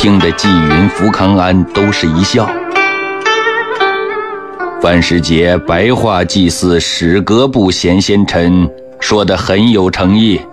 听得纪云、福康安都是一笑。范世杰白话祭祀史阁部贤先臣，说得很有诚意。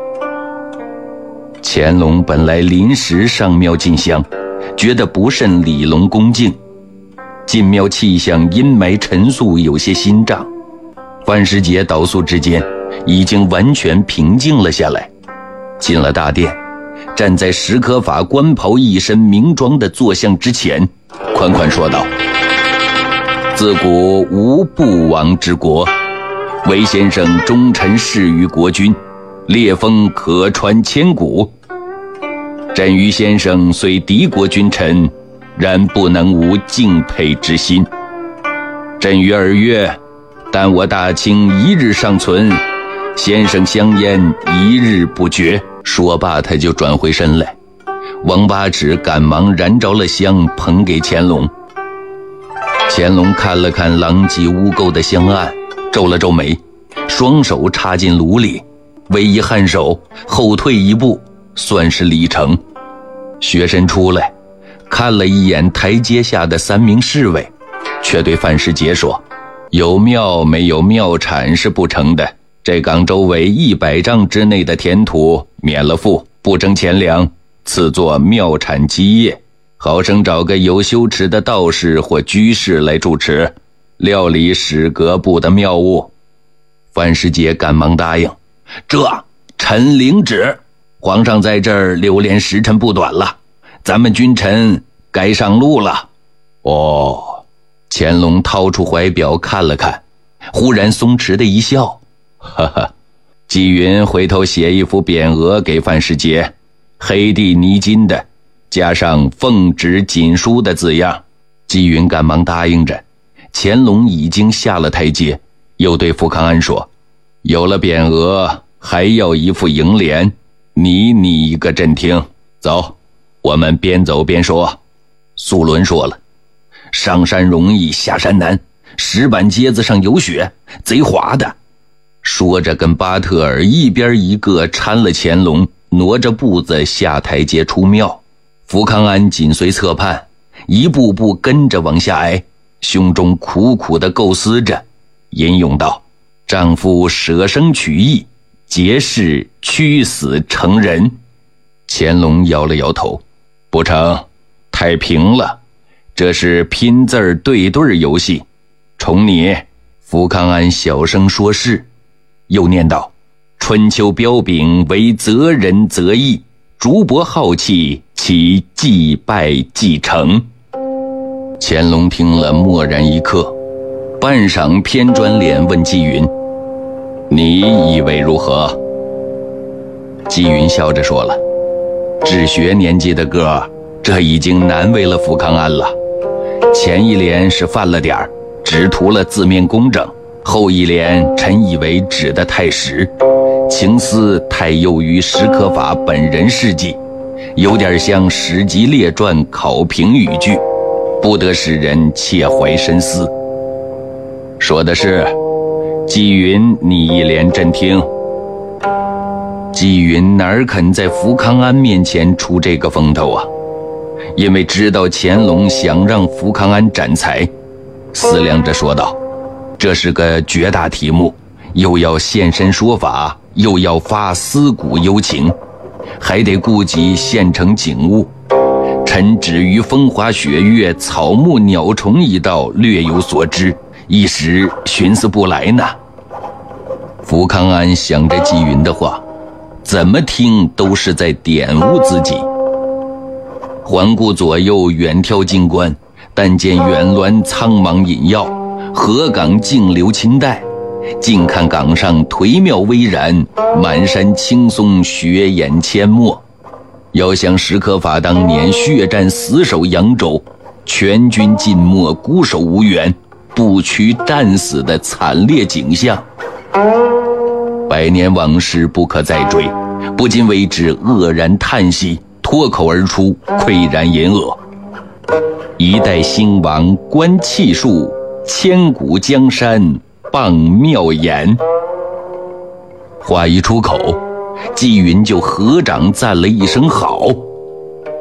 乾隆本来临时上庙进香，觉得不甚礼隆恭敬，进庙气象阴霾陈肃，有些心胀。范世杰倒宿之间已经完全平静了下来，进了大殿，站在史可法官袍一身明装的坐像之前，款款说道：自古无不亡之国，韦先生忠臣事于国君，烈风可传千古。朕于先生虽敌国君臣，然不能无敬佩之心。朕于2月，但我大清一日尚存，先生香烟一日不绝。说罢他就转回身来，王八尺赶忙燃着了香捧给乾隆。乾隆看了看狼藉污垢的香案，皱了皱眉，双手插进炉里，微一颔首，后退一步，算是礼成。学生出来看了一眼台阶下的3名侍卫，却对范世杰说：有庙没有庙产是不成的，这港周围100丈之内的田土免了赋，不征钱粮，赐作庙产基业，好生找个有羞耻的道士或居士来主持，料理史阁部的庙务。范世杰赶忙答应：这臣领旨。皇上在这儿留连时辰不短了，咱们君臣该上路了。哦，乾隆掏出怀表看了看，忽然松弛的一笑，哈哈。纪云回头写一幅匾额给范世杰，黑地泥金的，加上奉旨锦书的字样。纪云赶忙答应着。乾隆已经下了台阶，又对福康安说：有了匾额，还要一副楹联，你拟一个朕听。走，我们边走边说。苏伦说了：上山容易下山难，石板阶子上有雪，贼滑的。说着跟巴特尔一边一个搀了乾隆，挪着步子下台阶出庙。福康安紧随侧畔，一步步跟着往下挨，胸中苦苦地构思着，吟咏道：丈夫舍生取义，节氏屈死成人。乾隆摇了摇头：不成，太平了，这是拼字对对游戏，宠你。福康安小声说是，又念道：春秋标炳为择人择义，竹帛浩气，其既败既成。乾隆听了默然一刻，半晌偏转脸问纪云：你以为如何？纪云笑着说了：治学年纪的个，这已经难为了福康安了。前一联是犯了点儿，只图了字面工整，后一联臣以为指得太实，情思太囿于史可法本人事迹，有点像《史记列传》考评语句，不得使人切怀深思。说的是，纪云你一联朕听。纪云哪肯在福康安面前出这个风头啊？因为知道乾隆想让福康安斩才，思量着说道：这是个绝大题目，又要现身说法，又要发思古幽情，还得顾及现成景物。臣只于风花雪月、草木鸟虫一道略有所知，一时寻思不来呢。福康安想着纪云的话，怎么听都是在点悟自己。环顾左右，远眺近观，但见远峦苍茫隐耀，河港静流清淡，近看港上颓妙巍然，满山青松雪掩阡陌。要像史可法当年血战死守扬州，全军尽没，孤守无援，不屈战死的惨烈景象。百年往事不可再追，不禁为之愕然叹息，脱口而出，喟然吟恶：一代兴亡观气数，千古江山傍妙言。话一出口，纪云就合掌赞了一声好。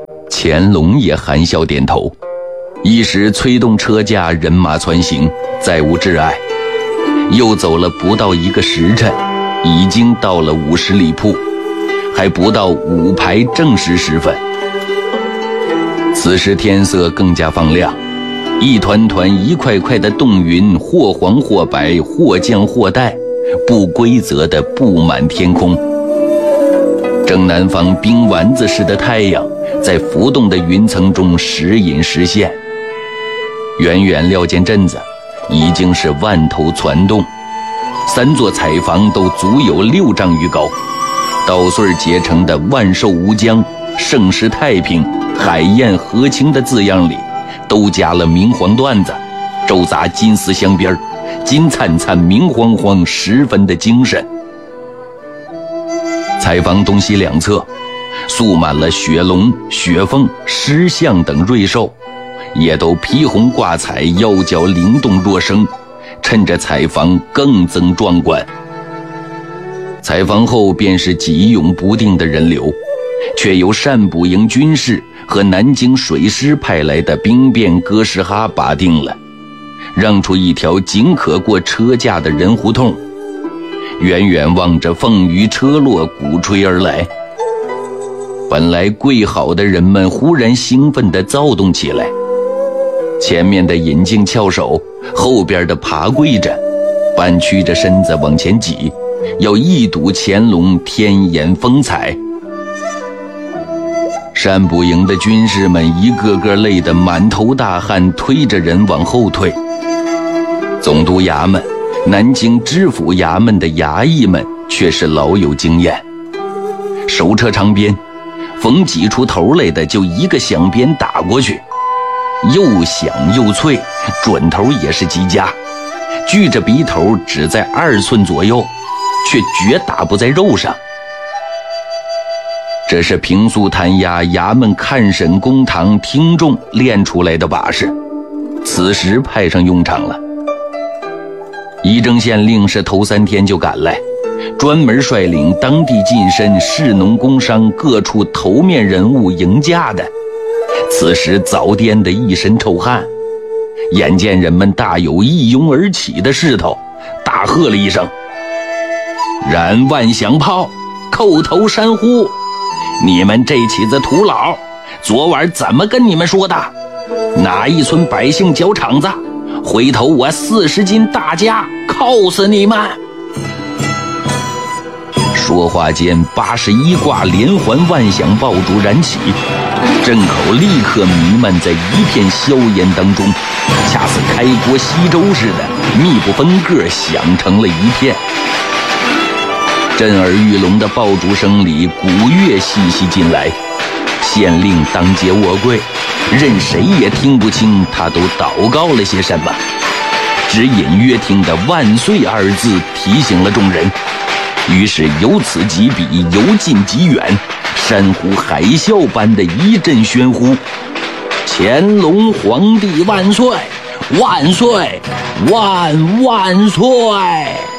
乾隆也含笑点头，一时催动车驾，人马穿行，再无挚碍。又走了不到1个时辰，已经到了50里铺，还不到午牌正时时分。此时天色更加放亮，一团团一块块的冻云，或黄或白，或降或带，不规则地布满天空。正南方冰丸子似的太阳在浮动的云层中时隐时现，远远料见镇子已经是万头攒动，3座彩房都足有6丈余高，捣碎结成的万寿无疆、盛世太平、海晏和清的字样里，都加了明黄缎子，周杂金丝镶边，金灿灿明晃晃，十分的精神。彩房东西两侧塑满了雪龙、雪凤、狮象等瑞兽，也都披红挂彩，腰脚灵动若生，趁着彩房更增壮观。彩房后便是急涌不定的人流，却由善补营军士和南京水师派来的兵变哥什哈把定了，让出一条仅可过车架的人胡同。远远望着凤鱼车落鼓吹而来，本来跪好的人们忽然兴奋地躁动起来，前面的引颈翘首，后边的爬跪着，半屈着身子往前挤，要一睹乾隆天颜风采。善补营的军士们一个个累得满头大汗，推着人往后退。总督衙门、南京知府衙门的衙役们却是老有经验，手车长鞭，逢挤出头来的就一个响鞭打过去，又响又脆，准头也是极佳，锯着鼻头只在2寸左右，却绝打不在肉上。这是平素弹压衙门看审公堂听众练出来的把式，此时派上用场了。仪征县令是头3天就赶来，专门率领当地近身士农工商各处头面人物迎驾的，此时早颠得一身臭汗，眼见人们大有一拥而起的势头，大喝了一声：燃万响炮，叩头山呼！你们这起子土老，昨晚怎么跟你们说的？哪一村百姓搅场子，回头我40斤大家铐死你们！说话间，81挂连环万响爆竹燃起，镇口立刻弥漫在一片硝烟当中，恰似开国西周似的，密不分个，响成了一片。震耳欲聋的爆竹声里，鼓乐细细进来，县令当街卧跪，任谁也听不清他都祷告了些什么，只隐约听得万岁2字提醒了众人。于是由此及彼，由近及远，山呼海啸般的一阵喧呼：乾隆皇帝万岁！万岁！万岁！